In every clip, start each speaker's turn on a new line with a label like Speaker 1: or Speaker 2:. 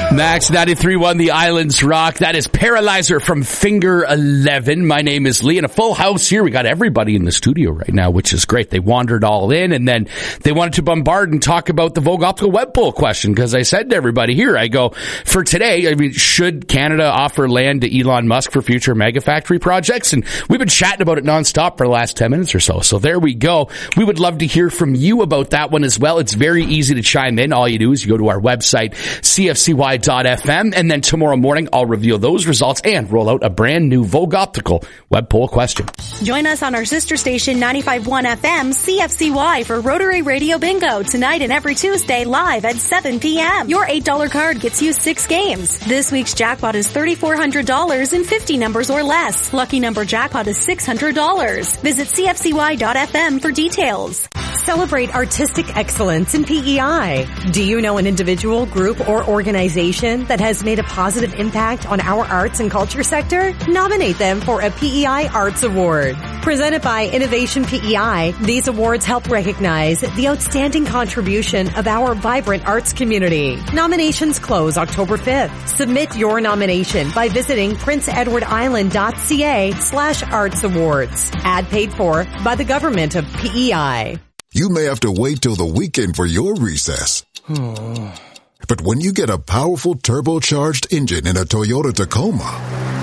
Speaker 1: Max 93.1 The Islands Rock. That is Paralyzer from Finger 11. My name is Lee, and a full house here. We got everybody in the studio right now, which is great. They wandered all in, and then they wanted to bombard and talk about the Vogue Optical Web Poll question, because I said to everybody here, I go, for today, I mean, should Canada offer land to Elon Musk for future mega factory projects? And we've been chatting about it nonstop for the last 10 minutes or so. So there we go. We would love to hear from you about that one as well. It's very easy to chime in. All you do is you go to our website, cfcy.fm, and then tomorrow morning I'll reveal those results and roll out a brand new Vogue Optical Web Poll question.
Speaker 2: Join us on our sister station 95.1 FM CFCY for Rotary Radio Bingo tonight and every Tuesday live at 7 p.m. Your $8 card gets you 6 games. This week's jackpot is $3,400 in 50 numbers or less. Lucky number jackpot is $600. Visit cfcy.fm for details.
Speaker 3: Celebrate artistic excellence in PEI. Do you know an individual, group, or organization that has made a positive impact on our arts and culture sector? Nominate them for a PEI Arts Award. Presented by Innovation PEI, these awards help recognize the outstanding contribution of our vibrant arts community. Nominations close October 5th. Submit your nomination by visiting princeedwardisland.ca/arts awards. Ad paid for by the government of PEI.
Speaker 4: You may have to wait till the weekend for your recess. But when you get a powerful turbocharged engine in a Toyota Tacoma,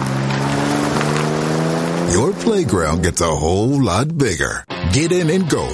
Speaker 4: your playground gets a whole lot bigger. Get in and go